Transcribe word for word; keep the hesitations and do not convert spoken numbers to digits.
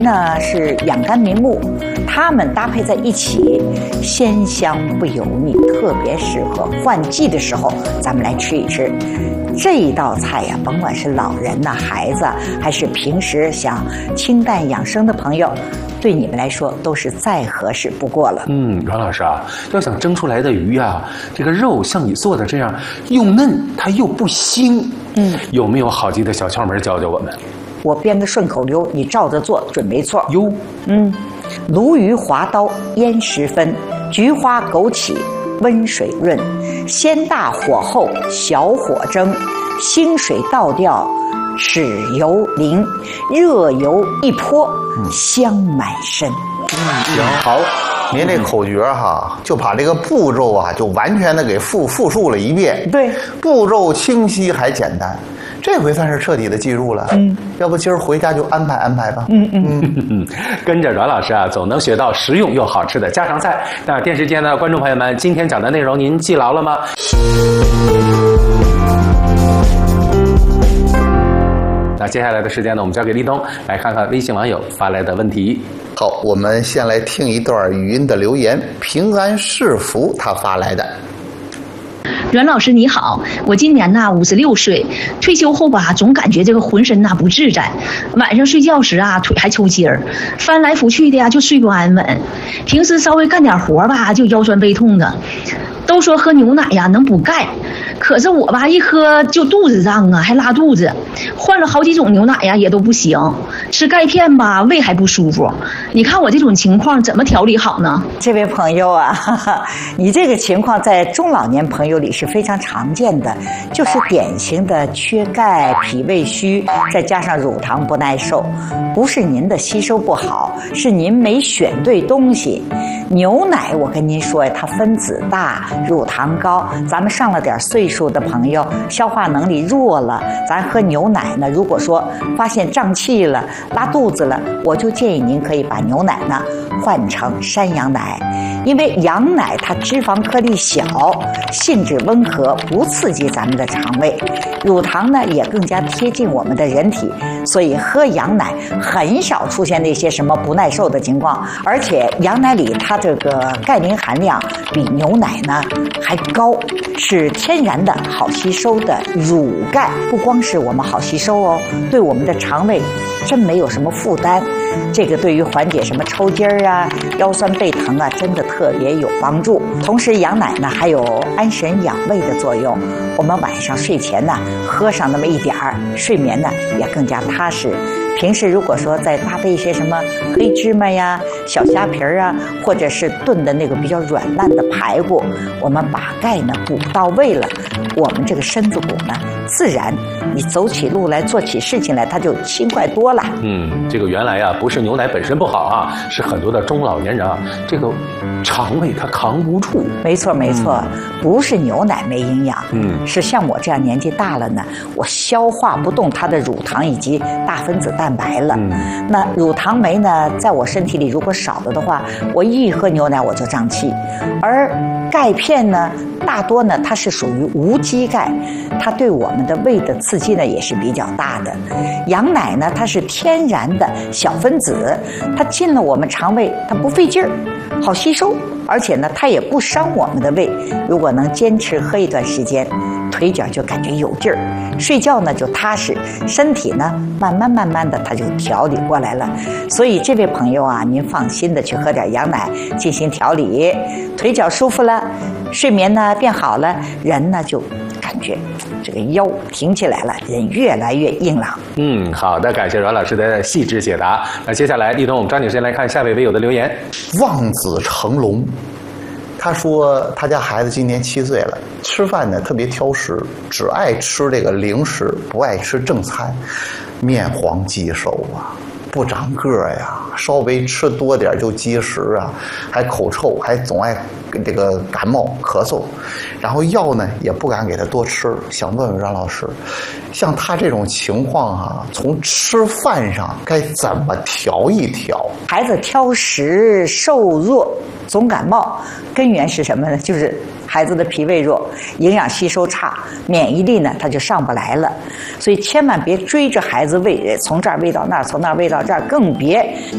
那是养肝明目，它们搭配在一起，鲜香不油腻，特别适合换季的时候咱们来吃一吃。这一道菜呀，甭管是老人呐、孩子，还是平时想清淡养生的朋友，对你们来说都是再合适不过了。 嗯，阮老师啊，要想蒸出来的鱼啊，这个肉像你做的这样又嫩，它又不腥，嗯，有没有好记的小窍门教教我们？ 我编个顺口溜，你照着做准没错。 哟， 嗯，鲈鱼滑刀腌十分，菊花枸杞温水润，先大火后小火蒸，清水倒掉豉油淋，热油一泼，香满身。 嗯，行，好，您这口诀哈，就把这个步骤啊，就完全的给复复述了一遍。 对， 步骤清晰还简单。这回算是彻底的记住了，嗯，要不今儿回家就安排安排吧， 嗯嗯嗯，跟着阮老师啊，总能学到实用又好吃的家常菜。那电视间的观众朋友们，今天讲的内容您记牢了吗？那接下来的时间呢，我们交给立冬来看看微信网友发来的问题。 好，我们先来听一段语音的留言，平安是福他发来的。 阮老师你好，我今年呐五十六岁，退休后吧，总感觉这个浑身呐不自在，晚上睡觉时啊腿还抽筋儿，翻来覆去的呀就睡不安稳，平时稍微干点活吧就腰酸背痛的。都说喝牛奶呀能补钙，可是我吧一喝就肚子胀啊，还拉肚子，换了好几种牛奶呀也都不行，吃钙片吧胃还不舒服。你看我这种情况怎么调理好呢？ 这位朋友啊，哈哈，你这个情况在中老年朋友里是非常常见的，就是典型的缺钙、脾胃虚，再加上乳糖不耐受。不是您的吸收不好，是您没选对东西。牛奶我跟您说呀，它分子大，乳糖高，咱们上了点岁数的朋友，消化能力弱了，咱喝牛奶呢，如果说发现胀气了、拉肚子了，我就建议您可以把牛奶呢换成山羊奶，因为羊奶它脂肪颗粒小，性质温和，不刺激咱们的肠胃，乳糖呢也更加贴近我们的人体，所以喝羊奶很少出现那些什么不耐受的情况，而且羊奶里它这个钙磷含量比牛奶呢还高，是天然的好吸收的乳钙，不光是我们好吸收哦，对我们的肠胃真没有什么负担，这个对于缓解什么抽筋儿啊、腰酸背疼啊，真的特别有帮助。同时，羊奶呢还有安神养胃的作用，我们晚上睡前呢喝上那么一点儿，睡眠呢也更加踏实。平时如果说再搭配一些什么黑芝麻呀、小虾皮儿啊，或者是炖的那个比较软烂的排骨，我们把钙呢补到位了，我们这个身子骨呢，自然你走起路来、做起事情来，它就轻快多了。 嗯，这个原来呀、啊，不是牛奶本身不好啊，是很多的中老年人啊，这个肠胃它扛不住。 没错没错，嗯、不是牛奶没营养， 嗯， 是像我这样年纪大了呢，我消化不动它的乳糖以及大分子蛋白了。嗯，那乳糖酶呢，在我身体里如果少了的话，我一喝牛奶我就胀气，而钙片呢，大多呢它是属于无机钙，它对我们的胃的刺激呢也是比较大的。羊奶呢，它是天然的小分子，它进了我们肠胃，它不费劲儿，好吸收，而且呢，它也不伤我们的胃。如果能坚持喝一段时间，腿脚就感觉有劲儿，睡觉呢就踏实，身体呢慢慢慢慢的它就调理过来了。所以这位朋友啊，您放心的去喝点羊奶进行调理，腿脚舒服了，睡眠呢变好了，人呢就感觉这个腰挺起来了，人越来越硬朗。 嗯，好的，感谢阮老师的细致解答。那接下来，立冬我们抓紧时间来看下位微友的留言。 望子成龙，他说他家孩子今年七岁了，吃饭呢特别挑食，只爱吃这个零食，不爱吃正餐，面黄肌瘦啊，不长个儿呀，稍微吃多点就积食啊，还口臭，还总爱这个感冒咳嗽，然后药呢也不敢给他多吃。想问问阮老师，像他这种情况啊，从吃饭上该怎么调一调？ 孩子挑食、瘦弱、总感冒，根源是什么呢？就是孩子的脾胃弱，营养吸收差，免疫力呢它就上不来了。所以千万别追着孩子喂，从这儿喂到那儿，从那儿喂到这儿，更别